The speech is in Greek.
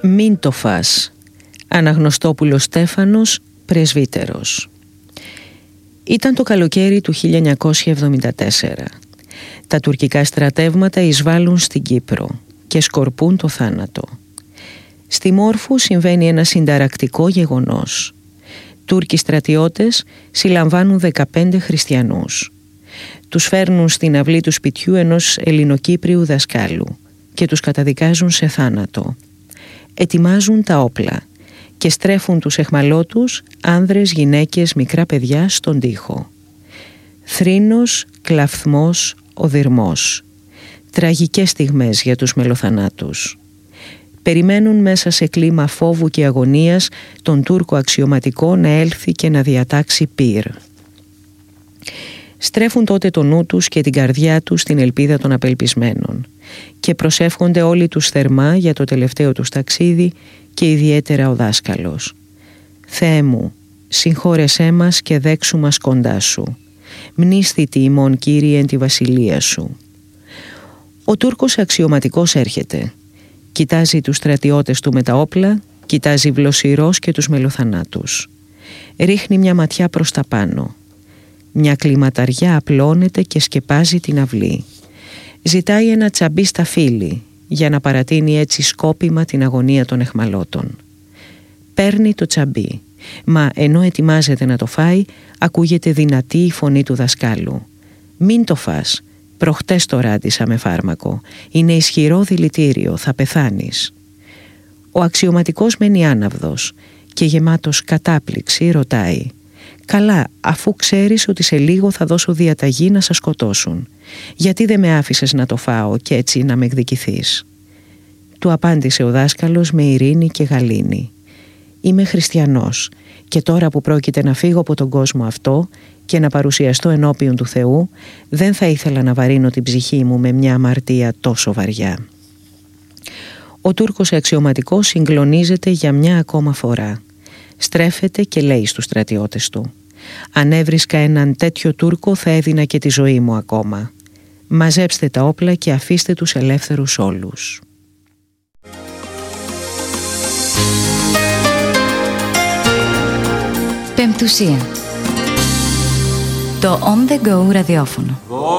«Μην το φας». Αναγνωστόπουλος Στέφανος, πρεσβύτερος. Ήταν το καλοκαίρι του 1974. Τα τουρκικά στρατεύματα εισβάλλουν στην Κύπρο και σκορπούν το θάνατο. Στη Μόρφου συμβαίνει ένα συνταρακτικό γεγονός. Τούρκοι στρατιώτες συλλαμβάνουν 15 χριστιανούς. Τους φέρνουν στην αυλή του σπιτιού ενός Ελληνοκύπριου δασκάλου και τους καταδικάζουν σε θάνατο. Ετοιμάζουν τα όπλα και στρέφουν τους αιχμαλώτους, άνδρες, γυναίκες, μικρά παιδιά, στον τοίχο. Θρήνος, κλαφθμός, οδυρμός. Τραγικές στιγμές για τους μελοθανάτους. Περιμένουν μέσα σε κλίμα φόβου και αγωνίας τον Τούρκο αξιωματικό να έλθει και να διατάξει πυρ. Στρέφουν τότε το νου τους και την καρδιά τους στην ελπίδα των απελπισμένων και προσεύχονται όλοι τους θερμά για το τελευταίο τους ταξίδι και ιδιαίτερα ο δάσκαλος. «Θεέ μου, συγχώρεσέ μας και δέξου μας κοντά σου. Μνήσθητη ημών, Κύριε, εν τη βασιλεία σου». Ο Τούρκος αξιωματικός έρχεται. Κοιτάζει τους στρατιώτες του με τα όπλα, κοιτάζει βλοσιρός και τους μελοθανάτους. Ρίχνει μια ματιά προς τα πάνω. Μια κλιματαριά απλώνεται και σκεπάζει την αυλή. Ζητάει ένα τσαμπί στα φύλλη για να παρατείνει έτσι σκόπιμα την αγωνία των αιχμαλώτων. Παίρνει το τσαμπί, μα ενώ ετοιμάζεται να το φάει, ακούγεται δυνατή η φωνή του δασκάλου. «Μην το φας, προχτές το ράντισα με φάρμακο. Είναι ισχυρό δηλητήριο, θα πεθάνεις». Ο αξιωματικός μένει άναυδος και γεμάτος κατάπληξη ρωτάει: «Καλά, αφού ξέρεις ότι σε λίγο θα δώσω διαταγή να σας σκοτώσουν, γιατί δεν με άφησες να το φάω και έτσι να με εκδικηθείς?» Του απάντησε ο δάσκαλος με ειρήνη και γαλήνη: «Είμαι χριστιανός και τώρα που πρόκειται να φύγω από τον κόσμο αυτό και να παρουσιαστώ ενώπιον του Θεού, δεν θα ήθελα να βαρύνω την ψυχή μου με μια αμαρτία τόσο βαριά». Ο Τούρκος αξιωματικός συγκλονίζεται για μια ακόμα φορά. Στρέφεται και λέει στους στρατιώτες του: «Αν έβρισκα έναν τέτοιο Τούρκο θα έδινα και τη ζωή μου ακόμα. Μαζέψτε τα όπλα και αφήστε τους ελεύθερους όλους». Πεμπτουσία. Το On The Go ραδιόφωνο.